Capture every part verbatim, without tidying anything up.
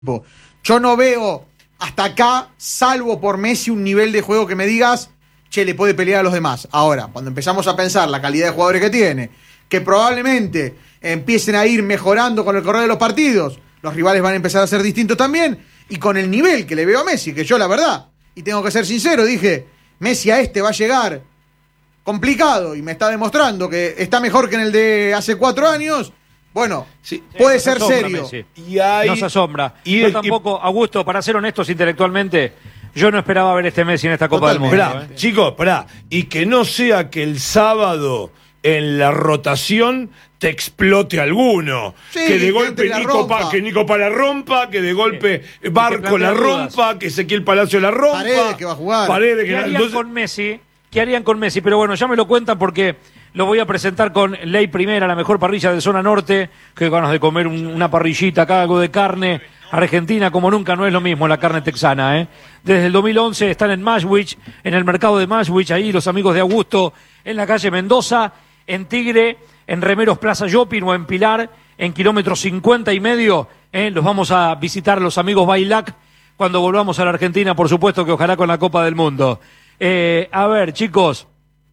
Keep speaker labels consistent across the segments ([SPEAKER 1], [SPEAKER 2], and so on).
[SPEAKER 1] Yo no veo hasta acá, salvo por Messi, un nivel de juego que me digas, che, le puede pelear a los demás. Ahora, cuando empezamos a pensar la calidad de jugadores que tiene, que probablemente empiecen a ir mejorando con el correr de los partidos, los rivales van a empezar a ser distintos también, y con el nivel que le veo a Messi, que yo la verdad, y tengo que ser sincero, dije, Messi a este va a llegar complicado, y me está demostrando que está mejor que en el de hace cuatro años. Bueno, sí, puede
[SPEAKER 2] sí,
[SPEAKER 1] ser serio.
[SPEAKER 2] Y hay... No se asombra. Y yo el, tampoco, y... Augusto, para ser honestos intelectualmente, yo no esperaba ver este Messi en esta Copa Totalmente. del Mundo.
[SPEAKER 3] Esperá, ¿eh? Chicos, pará. Y que no sea que el sábado en la rotación te explote alguno. Sí, que de golpe Nico, pa, que Nico Pa la rompa, que de golpe sí. Barco la rompa, dudas. que Ezequiel Palacio la rompa.
[SPEAKER 1] Paredes que va a jugar.
[SPEAKER 2] Paredes que ¿Qué harían Entonces... con Messi? ¿Qué harían con Messi? Pero bueno, ya me lo cuentan porque... Lo voy a presentar con Ley Primera, la mejor parrilla de zona norte. Qué ganas de comer un, una parrillita acá, algo de carne. Argentina, como nunca, no es lo mismo la carne texana, ¿eh? Desde el dos mil once están en Mashwich, en el mercado de Mashwich, ahí los amigos de Augusto, en la calle Mendoza, en Tigre, en Remeros Plaza Shopping o en Pilar, en kilómetro cincuenta y medio. ¿eh? Los vamos a visitar los amigos Bailac cuando volvamos a la Argentina, por supuesto que ojalá con la Copa del Mundo. Eh, a ver, chicos.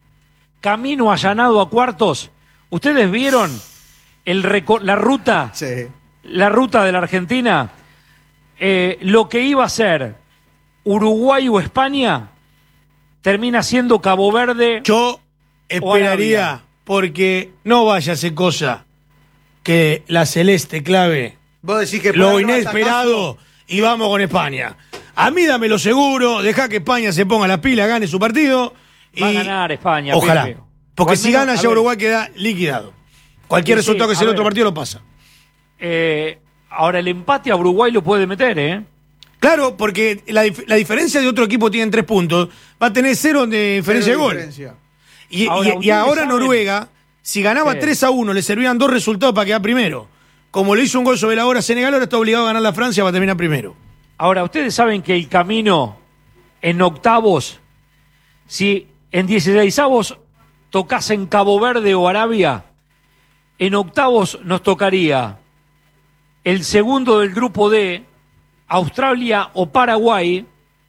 [SPEAKER 2] Camino allanado a cuartos. ¿Ustedes vieron el reco- la ruta?
[SPEAKER 1] Sí.
[SPEAKER 2] La ruta de la Argentina. Eh, lo que iba a ser Uruguay o España termina siendo Cabo Verde.
[SPEAKER 4] Yo esperaría, porque no vaya a ser cosa que la celeste clave
[SPEAKER 1] ¿Vos decís que
[SPEAKER 4] lo inesperado y vamos con España. A mí dámelo seguro, deja que España se ponga la pila, gane su partido.
[SPEAKER 2] Va
[SPEAKER 4] y
[SPEAKER 2] a ganar España.
[SPEAKER 4] Ojalá.
[SPEAKER 2] Pepe.
[SPEAKER 4] Porque
[SPEAKER 2] menos,
[SPEAKER 4] si gana ya Uruguay queda liquidado. Cualquier sí, resultado sí, que sea el otro partido lo pasa.
[SPEAKER 2] Eh, ahora el empate a Uruguay lo puede meter, ¿eh?
[SPEAKER 4] Claro, porque la, dif- la diferencia de otro equipo tiene tres puntos. Va a tener cero de diferencia cero de, de gol. Diferencia. Y ahora, y, y ahora Noruega, si ganaba sí. tres a uno, le servían dos resultados para quedar primero. Como le hizo un gol sobre la hora Senegal, ahora está obligado a ganar la Francia para terminar primero.
[SPEAKER 2] Ahora, ustedes saben que el camino en octavos, si en dieciseisavos tocasen Cabo Verde o Arabia, en octavos nos tocaría el segundo del grupo D, Australia o Paraguay,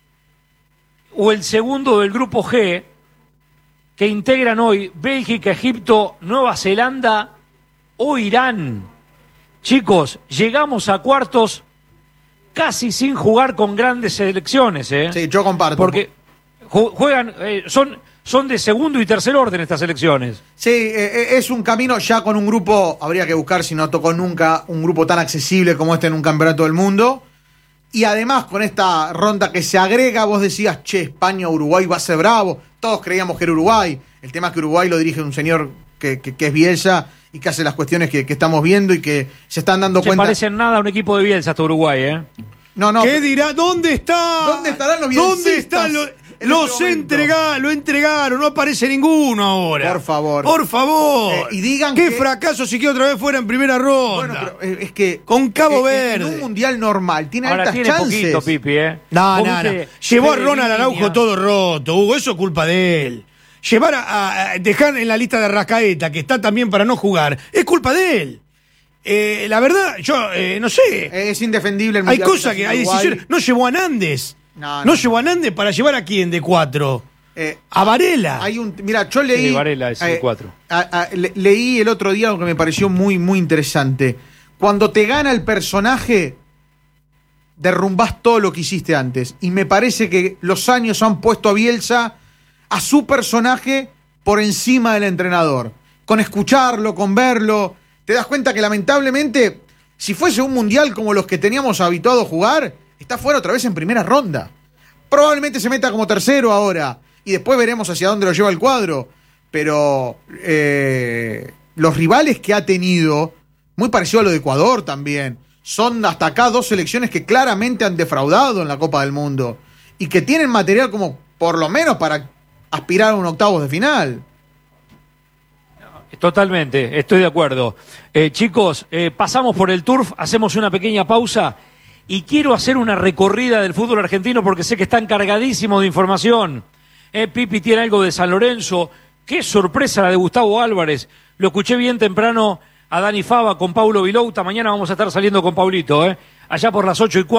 [SPEAKER 2] o el segundo del grupo G, que integran hoy Bélgica, Egipto, Nueva Zelanda o Irán. Chicos, llegamos a cuartos casi sin jugar con grandes selecciones, ¿eh?
[SPEAKER 1] Sí, yo comparto.
[SPEAKER 2] Porque juegan, eh, son... Son de segundo y tercer orden estas elecciones.
[SPEAKER 1] Sí, eh, es un camino ya con un grupo, habría que buscar si no tocó nunca un grupo tan accesible como este en un campeonato del mundo. Y además con esta ronda que se agrega, vos decías, che, España, Uruguay va a ser bravo. Todos creíamos que era Uruguay. El tema es que Uruguay lo dirige un señor que, que, que es Bielsa y que hace las cuestiones que, que estamos viendo y que se están dando
[SPEAKER 2] no
[SPEAKER 1] cuenta.
[SPEAKER 2] No parece en nada un equipo de Bielsa hasta Uruguay, ¿eh?
[SPEAKER 1] No, no.
[SPEAKER 4] ¿Qué dirá? ¿Dónde está?
[SPEAKER 1] ¿Dónde estarán los bielsistas?
[SPEAKER 4] ¿Dónde están los...? Los entregaron, lo entregaron, no aparece ninguno ahora.
[SPEAKER 1] Por favor.
[SPEAKER 4] Por favor.
[SPEAKER 1] Eh, y digan
[SPEAKER 4] Qué
[SPEAKER 1] que...
[SPEAKER 4] fracaso si queda otra vez fuera en primera ronda.
[SPEAKER 1] Bueno, pero es que...
[SPEAKER 4] Con Cabo
[SPEAKER 1] eh,
[SPEAKER 4] Verde.
[SPEAKER 1] En un mundial normal, tiene
[SPEAKER 2] ahora
[SPEAKER 1] altas
[SPEAKER 2] tiene
[SPEAKER 1] chances.
[SPEAKER 2] Poquito, Pipi, ¿eh?
[SPEAKER 4] No, no, no. Llevó a Ronald Araujo todo roto, Hugo, eso es culpa de él. Llevar a, a dejar en la lista de Arrascaeta, que está también para no jugar, es culpa de él. Eh, la verdad, yo eh, no sé.
[SPEAKER 1] Es indefendible el
[SPEAKER 4] Hay
[SPEAKER 1] mundial.
[SPEAKER 4] cosas que hay decisiones. No llevó a Nández. No, no. no llevó a Nández para llevar a quién de cuatro. Eh, a Varela.
[SPEAKER 1] Hay un, mira, yo leí.
[SPEAKER 2] Sí, Varela es el cuatro.
[SPEAKER 1] Eh, le, leí el otro día algo que me pareció muy, muy interesante. Cuando te gana el personaje, derrumbás todo lo que hiciste antes. Y me parece que los años han puesto a Bielsa, a su personaje, por encima del entrenador. Con escucharlo, con verlo. Te das cuenta que lamentablemente, si fuese un mundial como los que teníamos habituado a jugar, está fuera otra vez en primera ronda. Probablemente se meta como tercero ahora. Y después veremos hacia dónde lo lleva el cuadro. Pero eh, los rivales que ha tenido, muy parecido a lo de Ecuador también, son hasta acá dos selecciones que claramente han defraudado en la Copa del Mundo. Y que tienen material como, por lo menos, para aspirar a un octavos de final.
[SPEAKER 2] Totalmente, estoy de acuerdo. Eh, chicos, eh, pasamos por el turf, hacemos una pequeña pausa y quiero hacer una recorrida del fútbol argentino porque sé que están cargadísimos de información. Eh, Pipi tiene algo de San Lorenzo. Qué sorpresa la de Gustavo Álvarez. Lo escuché bien temprano a Dani Fava con Paulo Vilouta. Mañana vamos a estar saliendo con Paulito, ¿eh? allá por las ocho y cuarto.